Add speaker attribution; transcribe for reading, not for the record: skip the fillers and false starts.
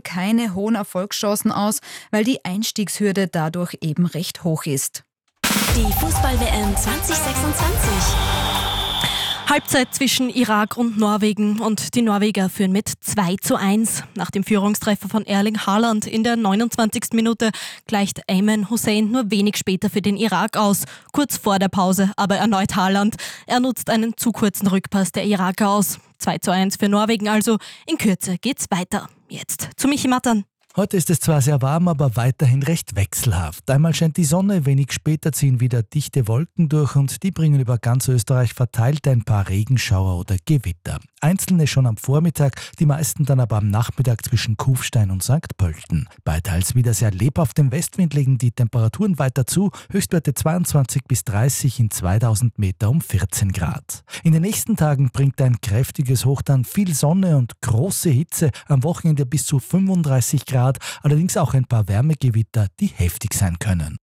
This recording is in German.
Speaker 1: keine hohen Erfolgschancen aus, weil die Einstiegshürde dadurch eben recht hoch ist.
Speaker 2: Die Fußball-WM 2026.
Speaker 3: Halbzeit zwischen Irak und Norwegen und die Norweger führen mit 2:1. Nach dem Führungstreffer von Erling Haaland in der 29. Minute gleicht Ayman Hussein nur wenig später für den Irak aus. Kurz vor der Pause aber erneut Haaland. Er nutzt einen zu kurzen Rückpass der Iraker aus. 2:1 für Norwegen also. In Kürze geht's weiter. Jetzt zu Michi Mattern.
Speaker 4: Heute ist es zwar sehr warm, aber weiterhin recht wechselhaft. Einmal scheint die Sonne, wenig später ziehen wieder dichte Wolken durch und die bringen über ganz Österreich verteilt ein paar Regenschauer oder Gewitter. Einzelne schon am Vormittag, die meisten dann aber am Nachmittag zwischen Kufstein und St. Pölten. Bei teils wieder sehr lebhaftem Westwind legen die Temperaturen weiter zu, Höchstwerte 22 bis 30 in 2000 Meter um 14 Grad. In den nächsten Tagen bringt ein kräftiges Hoch dann viel Sonne und große Hitze, am Wochenende bis zu 35 Grad, allerdings auch ein paar Wärmegewitter, die heftig sein können.